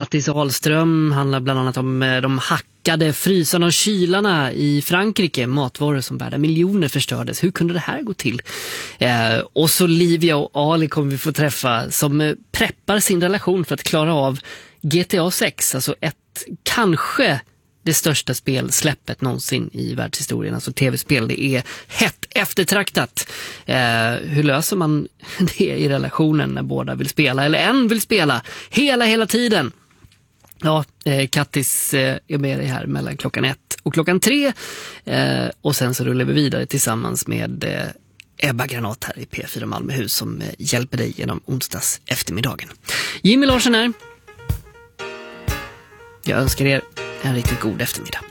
Mattis Ahlström handlar bland annat om de hackade frysarna och kylarna i Frankrike. Matvaror som värda miljoner förstördes. Hur kunde det här gå till? Och så Livia och Ali kommer vi få träffa som preppar sin relation för att klara av GTA 6. Alltså kanske det största spelsläppet någonsin i världshistorien. Alltså tv-spel, det är hett eftertraktat. Hur löser man det i relationen när båda vill spela eller en vill spela hela tiden? Ja, Kattis är med dig här mellan klockan 1 och klockan 3. Och sen så rullar vi vidare tillsammans med Ebba Granat här i P4 Malmöhus som hjälper dig genom onsdags eftermiddagen. Jimmy Larsson här. Jag önskar er en riktigt god eftermiddag.